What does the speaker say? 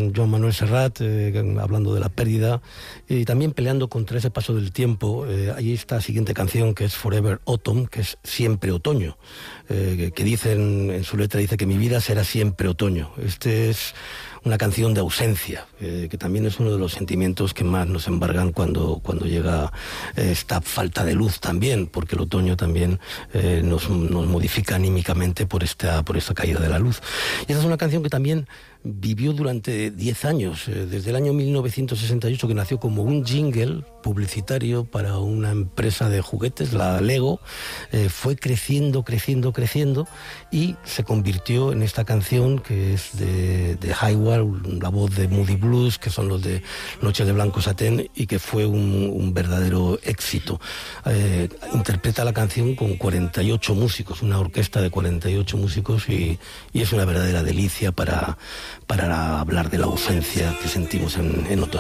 Joan Manuel Serrat, hablando de la pérdida, y también peleando contra ese paso del tiempo. Ahí está la siguiente canción, que es Forever Autumn, que es siempre otoño, que dicen, en su letra dice que mi vida será siempre otoño. Este es una canción de ausencia, que también es uno de los sentimientos que más nos embargan cuando llega esta falta de luz también, porque el otoño también nos modifica anímicamente por esta caída de la luz. Y esa es una canción que también vivió durante 10 años, desde el año 1968, que nació como un jingle publicitario para una empresa de juguetes, la Lego, fue creciendo y se convirtió en esta canción que es de Highwall, la voz de Moody Blues, que son los de Noche de Blanco Satén, y que fue un verdadero éxito. Interpreta la canción con 48 músicos, una orquesta de 48 músicos, y es una verdadera delicia para hablar de la ausencia que sentimos en otoño.